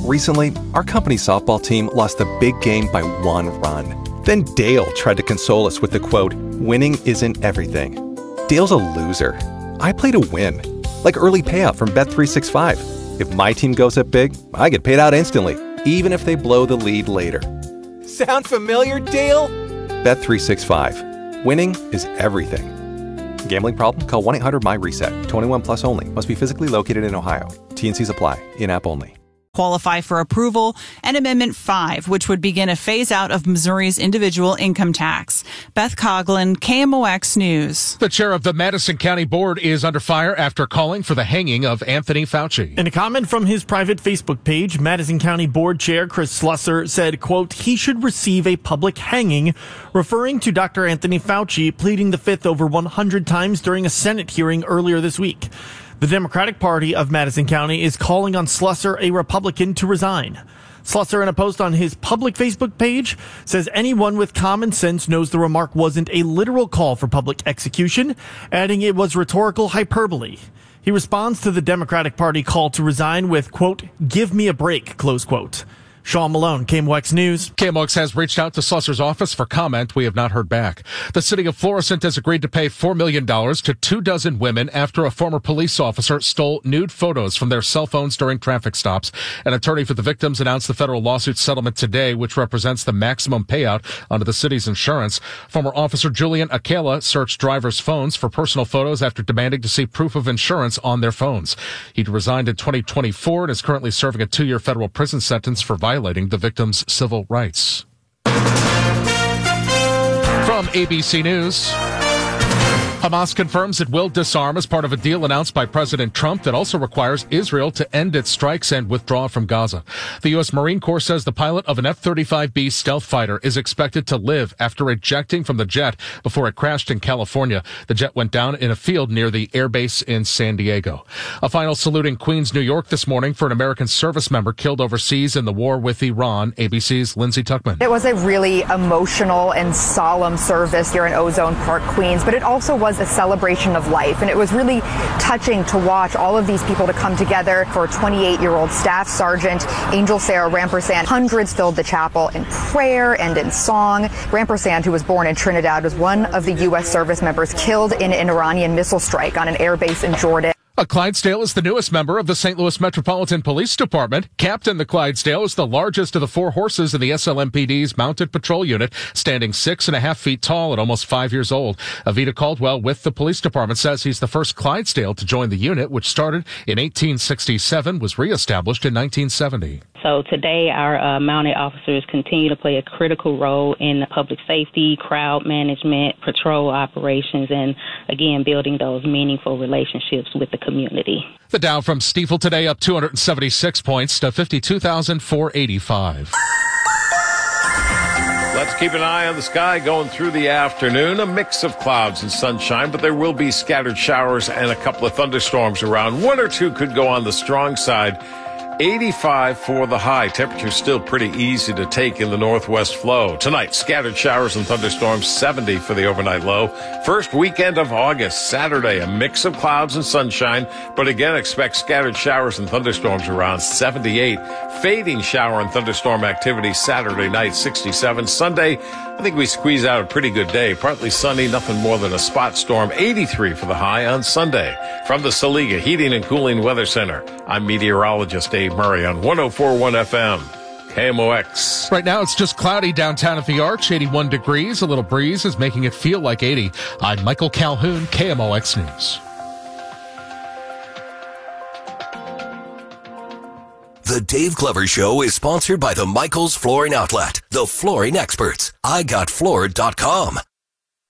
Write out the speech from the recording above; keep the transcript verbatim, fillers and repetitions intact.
Recently, our company softball team lost a big game by one run. Then Dale tried to console us with the quote, "Winning isn't everything." Dale's a loser. I play to win. Like early payout from Bet three sixty-five. If my team goes up big, I get paid out instantly, even if they blow the lead later. Sound familiar, Dale? Bet three sixty-five. Winning is everything. Gambling problem? Call one eight hundred M Y RESET. twenty-one plus only. Must be physically located in Ohio. T and Cs apply. In-app only. Qualify for approval, and Amendment five, which would begin a phase-out of Missouri's individual income tax. Beth Coughlin, K M O X News. The chair of the Madison County Board is under fire after calling for the hanging of Anthony Fauci. In a comment from his private Facebook page, Madison County Board Chair Chris Slusser said, quote, he should receive a public hanging, referring to Doctor Anthony Fauci pleading the fifth over one hundred times during a Senate hearing earlier this week. The Democratic Party of Madison County is calling on Slusser, a Republican, to resign. Slusser, in a post on his public Facebook page, says anyone with common sense knows the remark wasn't a literal call for public execution, adding it was rhetorical hyperbole. He responds to the Democratic Party call to resign with, quote, give me a break, close quote. Sean Malone, K M O X News. K M O X has reached out to Slusser's office for comment. We have not heard back. The city of Florissant has agreed to pay four million dollars to two dozen women after a former police officer stole nude photos from their cell phones during traffic stops. An attorney for the victims announced the federal lawsuit settlement today, which represents the maximum payout under the city's insurance. Former officer Julian Akela searched drivers' phones for personal photos after demanding to see proof of insurance on their phones. He'd resigned in twenty twenty-four and is currently serving a two-year federal prison sentence for violating violating the victim's civil rights. From A B C News, Hamas confirms it will disarm as part of a deal announced by President Trump that also requires Israel to end its strikes and withdraw from Gaza. The U S Marine Corps says the pilot of an F thirty-five B stealth fighter is expected to live after ejecting from the jet before it crashed in California. The jet went down in a field near the airbase in San Diego. A final salute in Queens, New York this morning for an American service member killed overseas in the war with Iran. A B C's Lindsay Tuckman. It was a really emotional and solemn service here in Ozone Park, Queens, but it also was a celebration of life, and it was really touching to watch all of these people to come together. For twenty-eight-year-old Staff Sergeant Angel Sarah Rampersand, hundreds filled the chapel in prayer and in song. Rampersand, who was born in Trinidad, was one of the U S service members killed in an Iranian missile strike on an airbase in Jordan. A Clydesdale is the newest member of the Saint Louis Metropolitan Police Department. Captain the Clydesdale is the largest of the four horses in the S L M P D's Mounted Patrol Unit, standing six and a half feet tall and almost five years old. Avita Caldwell with the police department says he's the first Clydesdale to join the unit, which started in eighteen sixty-seven, was reestablished in nineteen seventy. So today our uh, mounted officers continue to play a critical role in public safety, crowd management, patrol operations, and again, building those meaningful relationships with the community. The Dow from Stifel today up two hundred seventy-six points to fifty-two thousand four hundred eighty-five. Let's keep an eye on the sky going through the afternoon. A mix of clouds and sunshine, but there will be scattered showers and a couple of thunderstorms around. One or two could go on the strong side. eighty-five for the high. Temperature still pretty easy to take in the northwest flow. Tonight, scattered showers and thunderstorms, seventy for the overnight low. First weekend of August, Saturday, a mix of clouds and sunshine, but again, expect scattered showers and thunderstorms around seventy-eight. Fading shower and thunderstorm activity Saturday night, sixty-seven. Sunday, I think we squeeze out a pretty good day. Partly sunny, nothing more than a spot storm. eighty-three for the high on Sunday. From the Saliga Heating and Cooling Weather Center, I'm meteorologist Dave Murray on one oh four point one F M. K M O X. Right now, it's just cloudy downtown at the Arch, eighty-one degrees. A little breeze is making it feel like eighty. I'm Michael Calhoun, K M O X News. The Dave Glover Show is sponsored by the Michaels Flooring Outlet, the flooring experts. I got floored dot com.